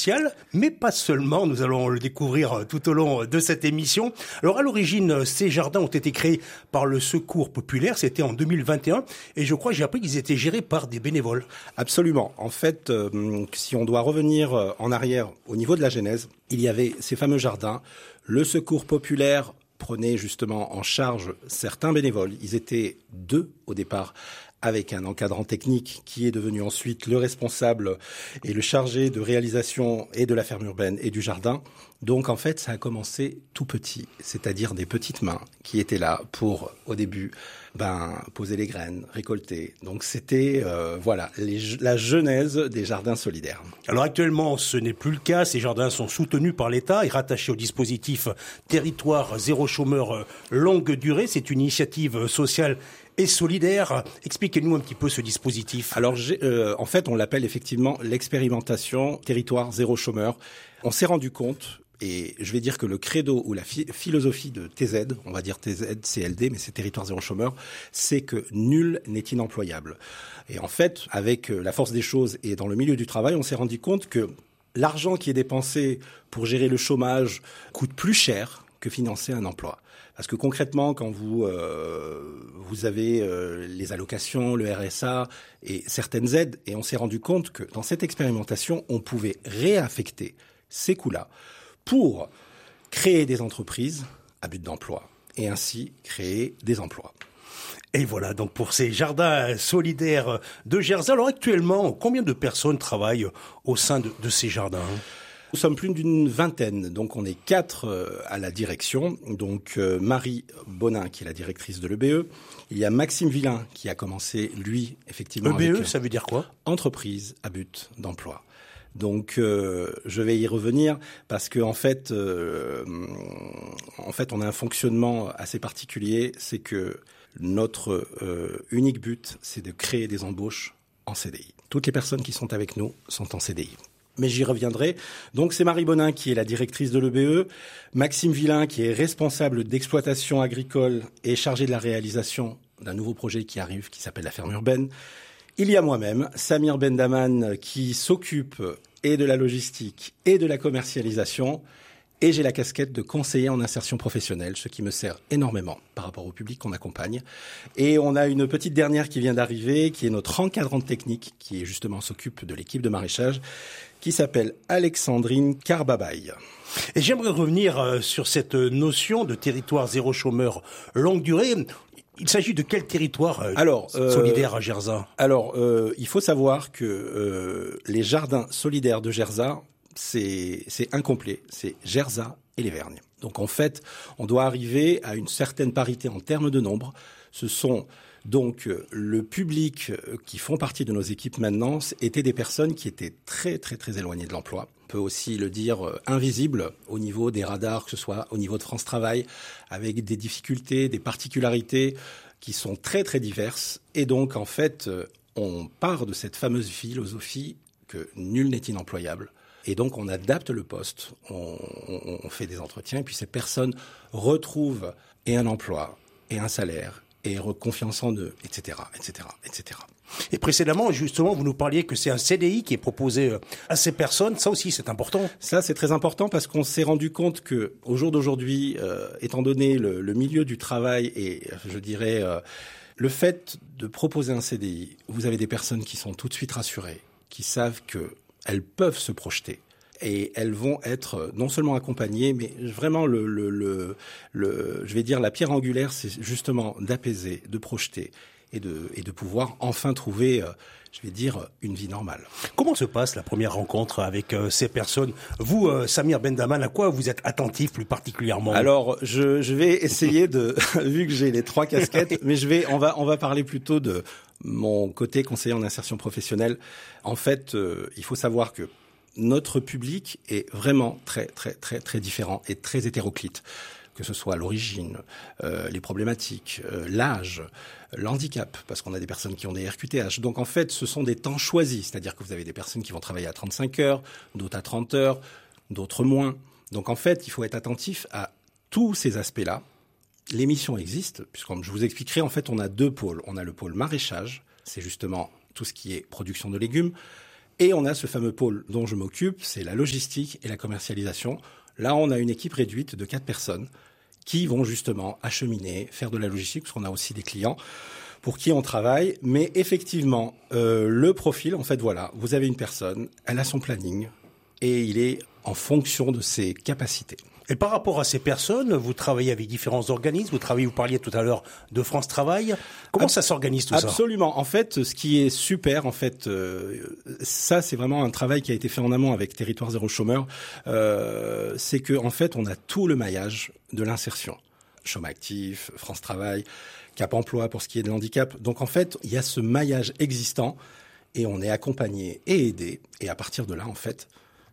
social, mais pas seulement. Nous allons le découvrir tout au long de cette émission. Alors, à l'origine, ces jardins ont été créés par le Secours populaire. C'était en 2021. Et je crois, j'ai appris qu'ils étaient gérés par des bénévoles. Absolument. En fait, si on doit revenir en arrière au niveau de la genèse, il y avait ces fameux jardins. Le Secours populaire prenait justement en charge certains bénévoles. Ils étaient 2 au départ, avec un encadrant technique qui est devenu ensuite le responsable et le chargé de réalisation et de la ferme urbaine et du jardin. Donc en fait, ça a commencé tout petit, c'est-à-dire des petites mains qui étaient là pour, au début, poser les graines, récolter. Donc c'était la genèse des jardins solidaires. Alors actuellement, ce n'est plus le cas. Ces jardins sont soutenus par l'État et rattachés au dispositif Territoire zéro chômeur longue durée. C'est une initiative sociale et solidaire. Expliquez-nous un petit peu ce dispositif. Alors, en fait, on l'appelle effectivement l'expérimentation Territoire zéro chômeur. On s'est rendu compte, et je vais dire que le credo ou la philosophie de TZ, on va dire TZ, CLD, mais c'est Territoire zéro chômeur, c'est que nul n'est inemployable. Et en fait, avec la force des choses et dans le milieu du travail, on s'est rendu compte que l'argent qui est dépensé pour gérer le chômage coûte plus cher que financer un emploi. Parce que concrètement, quand vous avez les allocations, le RSA et certaines aides, et on s'est rendu compte que dans cette expérimentation, on pouvait réaffecter ces coûts-là pour créer des entreprises à but d'emploi et ainsi créer des emplois. Et voilà, donc pour ces jardins solidaires de Gerzat. Alors actuellement, combien de personnes travaillent au sein de ces jardins ? Nous sommes plus d'une vingtaine, donc on est 4 à la direction. Donc Marie Bonin, qui est la directrice de l'EBE. Il y a Maxime Villain, qui a commencé, lui, effectivement... EBE, ça veut dire quoi ? Entreprise à but d'emploi. Donc je vais y revenir parce que en fait on a un fonctionnement assez particulier, c'est que notre unique but, c'est de créer des embauches en CDI. Toutes les personnes qui sont avec nous sont en CDI. Mais j'y reviendrai. Donc c'est Marie Bonin qui est la directrice de l'EBE, Maxime Villain qui est responsable d'exploitation agricole et chargé de la réalisation d'un nouveau projet qui arrive, qui s'appelle la ferme urbaine. Il y a moi-même, Samir Bendaman, qui s'occupe et de la logistique et de la commercialisation. Et j'ai la casquette de conseiller en insertion professionnelle, ce qui me sert énormément par rapport au public qu'on accompagne. Et on a une petite dernière qui vient d'arriver, qui est notre encadrante technique, qui est justement s'occupe de l'équipe de maraîchage, qui s'appelle Alexandrine Carbabaye. Et j'aimerais revenir sur cette notion de territoire zéro chômeur longue durée. Il s'agit de quel territoire solidaire à Gerzat ? Alors, il faut savoir que les jardins solidaires de Gerzat, c'est incomplet, c'est Gerzat et les Vergnes. Donc en fait, on doit arriver à une certaine parité en termes de nombre. Ce sont donc le public qui font partie de nos équipes maintenant étaient des personnes qui étaient très très très éloignées de l'emploi. On peut aussi le dire invisibles au niveau des radars, que ce soit au niveau de France Travail, avec des difficultés, des particularités qui sont très très diverses. Et donc en fait, on part de cette fameuse philosophie que nul n'est inemployable. Et donc, on adapte le poste, on fait des entretiens, et puis ces personnes retrouvent et un emploi, et un salaire, et confiance en eux, etc., etc., etc. Et précédemment, justement, vous nous parliez que c'est un CDI qui est proposé à ces personnes. Ça aussi, c'est important. Ça, c'est très important parce qu'on s'est rendu compte que, au jour d'aujourd'hui, étant donné le milieu du travail et, je dirais, le fait de proposer un CDI, vous avez des personnes qui sont tout de suite rassurées, qui savent que elles peuvent se projeter et elles vont être non seulement accompagnées, mais vraiment je vais dire la pierre angulaire, c'est justement d'apaiser, de projeter et de pouvoir enfin trouver, je vais dire, une vie normale. Comment se passe la première rencontre avec ces personnes ? Vous, Samir Bendaman, à quoi vous êtes attentif plus particulièrement ? Alors, je vais essayer de, vu que j'ai les 3 casquettes, mais on va parler plutôt de mon côté conseiller en insertion professionnelle. En fait, il faut savoir que notre public est vraiment très, très, très, très différent et très hétéroclite. Que ce soit l'origine, les problématiques, l'âge, l'handicap, parce qu'on a des personnes qui ont des RQTH. Donc en fait, ce sont des temps choisis, c'est-à-dire que vous avez des personnes qui vont travailler à 35 heures, d'autres à 30 heures, d'autres moins. Donc en fait, il faut être attentif à tous ces aspects-là. L'émission existe, puisque comme je vous expliquerai, en fait, on a 2 pôles. On a le pôle maraîchage, c'est justement tout ce qui est production de légumes, Et on a ce fameux pôle dont je m'occupe, c'est la logistique et la commercialisation. Là, on a une équipe réduite de 4 personnes qui vont justement acheminer, faire de la logistique, parce qu'on a aussi des clients pour qui on travaille. Mais effectivement, le profil, en fait, voilà, vous avez une personne, elle a son planning et il est en fonction de ses capacités. Et par rapport à ces personnes, vous travaillez avec différents organismes, vous parliez tout à l'heure de France Travail. Comment ça s'organise tout ça ? Absolument. En fait, ce qui est super, en fait, ça c'est vraiment un travail qui a été fait en amont avec Territoire Zéro Chômeur. C'est que en fait, on a tout le maillage de l'insertion. Chômage actif, France Travail, Cap Emploi pour ce qui est de l'handicap. Donc en fait, il y a ce maillage existant et on est accompagné et aidé. Et à partir de là, en fait,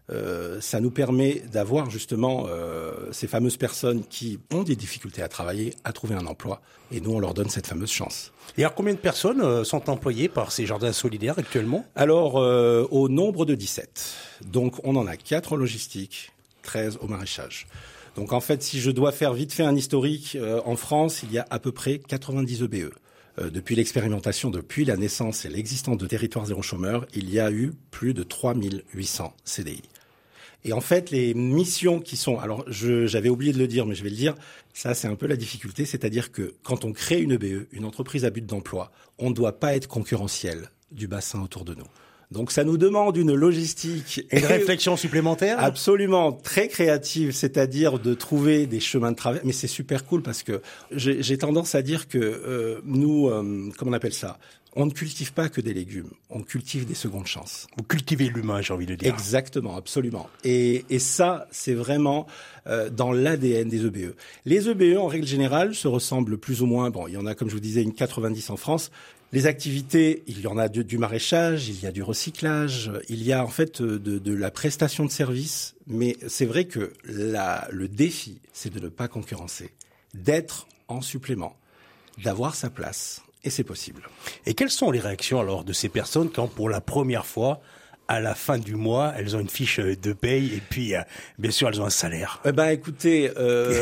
ça nous permet d'avoir justement ces fameuses personnes qui ont des difficultés à travailler, à trouver un emploi. Et nous, on leur donne cette fameuse chance. Et alors, combien de personnes sont employées par ces jardins solidaires actuellement ? Alors, au nombre de 17. Donc, on en a 4 en logistique, 13 au maraîchage. Donc, en fait, si je dois faire vite fait un historique, en France, il y a à peu près 90 EBE. Depuis l'expérimentation, depuis la naissance et l'existence de Territoire Zéro Chômeur, il y a eu plus de 3800 CDI. Et en fait, les missions qui sont... Alors, j'avais oublié de le dire, mais je vais le dire. Ça, c'est un peu la difficulté. C'est-à-dire que quand on crée une EBE, une entreprise à but d'emploi, on ne doit pas être concurrentiel du bassin autour de nous. Donc, ça nous demande une logistique... Et une réflexion supplémentaire ? Absolument, très créative, c'est-à-dire de trouver des chemins de travers. Mais c'est super cool parce que j'ai tendance à dire que nous, comment on appelle ça ? On ne cultive pas que des légumes, on cultive des secondes chances. Vous cultivez l'humain, j'ai envie de dire. Exactement, absolument. Et ça, c'est vraiment dans l'ADN des EBE. Les EBE, en règle générale, se ressemblent plus ou moins. Bon, il y en a, comme je vous disais, une 90 en France. Les activités, il y en a du maraîchage, il y a du recyclage, il y a en fait de la prestation de services. Mais c'est vrai que le défi, c'est de ne pas concurrencer, d'être en supplément, d'avoir sa place. Et c'est possible. Et quelles sont les réactions alors de ces personnes quand pour la première fois, à la fin du mois, elles ont une fiche de paye et puis bien sûr elles ont un salaire ? Écoutez,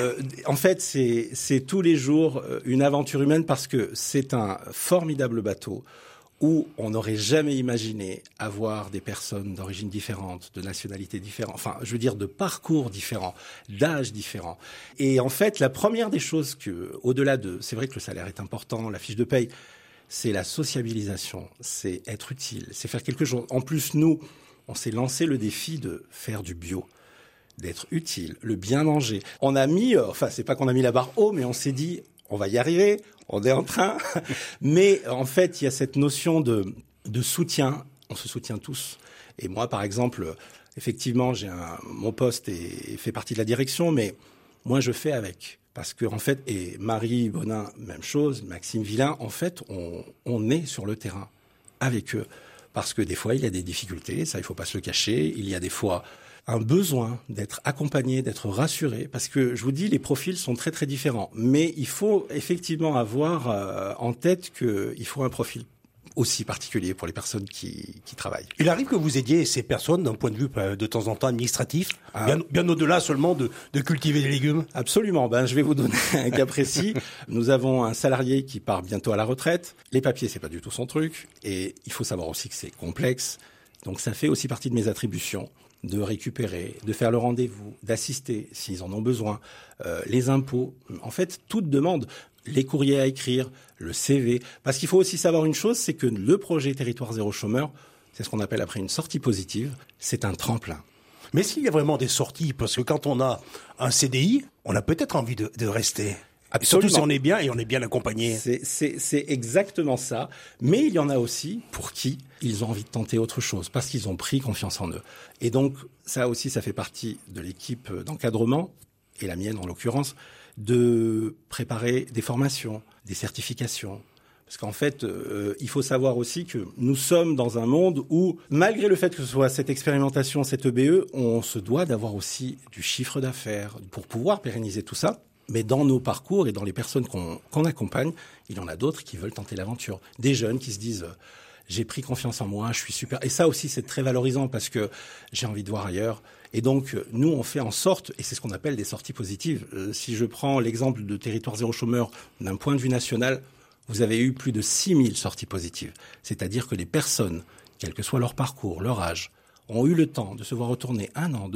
en fait c'est tous les jours une aventure humaine parce que c'est un formidable bateau où on n'aurait jamais imaginé avoir des personnes d'origine différente, de nationalité différente, enfin, je veux dire de parcours différents, d'âges différents. Et en fait, la première des choses au-delà c'est vrai que le salaire est important, la fiche de paye, c'est la sociabilisation, c'est être utile, c'est faire quelque chose. En plus, nous, on s'est lancé le défi de faire du bio, d'être utile, le bien manger. On a mis, c'est pas qu'on a mis la barre haut, mais on s'est dit, on va y arriver, on est en train. Mais en fait, il y a cette notion de soutien. On se soutient tous. Et moi, par exemple, effectivement, mon poste fait partie de la direction, mais moi, je fais avec. Parce que, en fait, et Marie Bonin, même chose, Maxime Villain, en fait, on est sur le terrain avec eux. Parce que des fois, il y a des difficultés, ça, il faut pas se le cacher. Il y a des fois un besoin d'être accompagné, d'être rassuré, parce que je vous dis, les profils sont très très différents. Mais il faut effectivement avoir en tête qu'il faut un profil aussi particulier pour les personnes qui travaillent. Il arrive que vous aidiez ces personnes d'un point de vue de temps en temps administratif, bien au-delà seulement de cultiver des légumes ? Absolument. Je vais vous donner un cas précis. Nous avons un salarié qui part bientôt à la retraite. Les papiers, c'est pas du tout son truc, et il faut savoir aussi que c'est complexe. Donc ça fait aussi partie de mes attributions, de récupérer, de faire le rendez-vous, d'assister s'ils en ont besoin, les impôts, en fait, toute demande, les courriers à écrire, le CV. Parce qu'il faut aussi savoir une chose, c'est que le projet Territoire Zéro Chômeur, c'est ce qu'on appelle après une sortie positive, c'est un tremplin. Mais s'il y a vraiment des sorties, parce que quand on a un CDI, on a peut-être envie de rester. Absolument. Surtout si on est bien et on est bien accompagné. C'est exactement ça. Mais il y en a aussi pour qui ils ont envie de tenter autre chose, parce qu'ils ont pris confiance en eux. Et donc, ça aussi, ça fait partie de l'équipe d'encadrement, et la mienne en l'occurrence, de préparer des formations, des certifications. Parce qu'en fait, il faut savoir aussi que nous sommes dans un monde où, malgré le fait que ce soit cette expérimentation, cette EBE, on se doit d'avoir aussi du chiffre d'affaires pour pouvoir pérenniser tout ça. Mais dans nos parcours et dans les personnes qu'on accompagne, il y en a d'autres qui veulent tenter l'aventure. Des jeunes qui se disent j'ai pris confiance en moi, je suis super. Et ça aussi, c'est très valorisant parce que j'ai envie de voir ailleurs. Et donc, nous, on fait en sorte, et c'est ce qu'on appelle des sorties positives. Si je prends l'exemple de Territoire Zéro Chômeur d'un point de vue national, vous avez eu plus de 6000 sorties positives. C'est-à-dire que les personnes quel que soit leur parcours, leur âge, ont eu le temps de se voir retourner 1 an,